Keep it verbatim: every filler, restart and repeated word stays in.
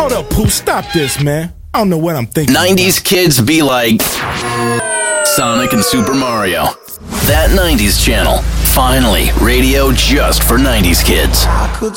Hold up, Pooh, stop this, man. I don't know what I'm thinking. nineties about. kids be like Sonic and Super Mario. That nineties channel. Finally, radio just for nineties kids.